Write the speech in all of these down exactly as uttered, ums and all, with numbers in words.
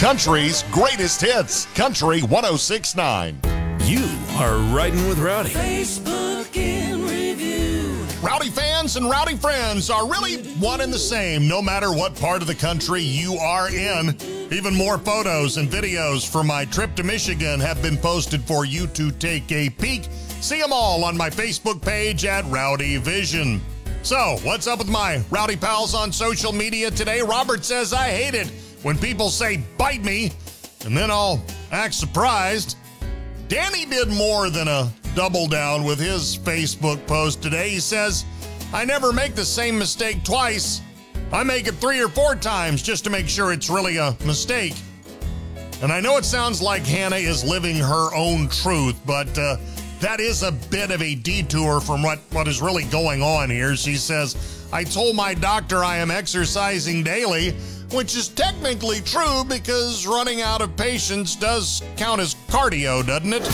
country's greatest hits, Country one oh six point nine. You are riding with Rowdy. Facebook in review. Rowdy fans and Rowdy friends are really one and the same, no matter what part of the country you are in. Even more photos and videos from my trip to Michigan have been posted for you to take a peek. See them all on my Facebook page at Rowdy Vision. So, what's up with my Rowdy pals on social media today? Robert says, I hate it when people say, bite me, and then I'll act surprised. Danny did more than a double down with his Facebook post today. He says, I never make the same mistake twice. I make it three or four times just to make sure it's really a mistake. And I know it sounds like Hannah is living her own truth, but uh, that is a bit of a detour from what, what is really going on here. She says, I told my doctor I am exercising daily, which is technically true because running out of patience does count as cardio, doesn't it?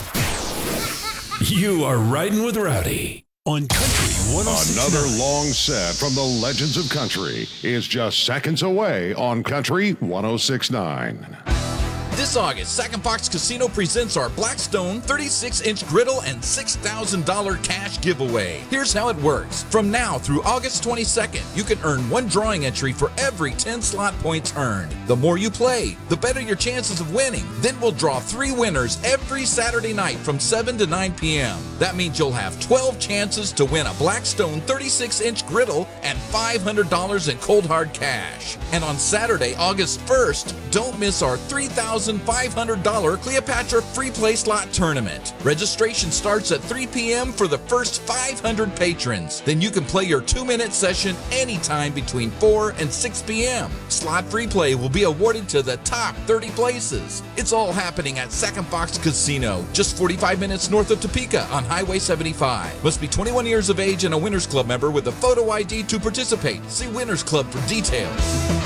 You are riding with Rowdy on Country one oh six point nine. Another long set from the Legends of Country is just seconds away on Country one oh six point nine. This August, Sac and Fox Casino presents our Blackstone thirty-six inch griddle and six thousand dollars cash giveaway. Here's how it works. From now through August twenty-second, you can earn one drawing entry for every ten slot points earned. The more you play, the better your chances of winning. Then we'll draw three winners every Saturday night from seven to nine p.m. That means you'll have twelve chances to win a Blackstone thirty-six inch griddle and five hundred dollars in cold hard cash. And on Saturday, August first, don't miss our three thousand five hundred dollars Cleopatra free play slot tournament. Registration starts at three p.m. for the first five hundred patrons. Then you can play your two-minute session anytime between four and six p.m. Slot free play will be awarded to the top thirty places. It's all happening at Sac and Fox Casino, just forty-five minutes north of Topeka on Highway seventy-five. Must be twenty-one years of age and a Winners Club member with a photo I D to participate. See Winners Club for details.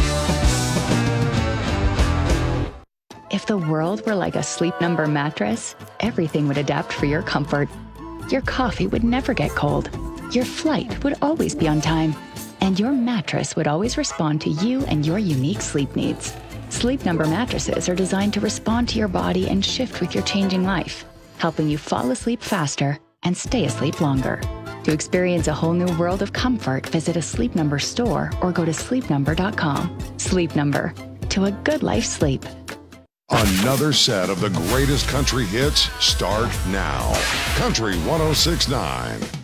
If the world were like a Sleep Number mattress, everything would adapt for your comfort. Your coffee would never get cold. Your flight would always be on time. And your mattress would always respond to you and your unique sleep needs. Sleep Number mattresses are designed to respond to your body and shift with your changing life, helping you fall asleep faster and stay asleep longer. To experience a whole new world of comfort, visit a Sleep Number store or go to sleep number dot com. Sleep Number. To a good life sleep. Another set of the greatest country hits start now. Country one oh six point nine.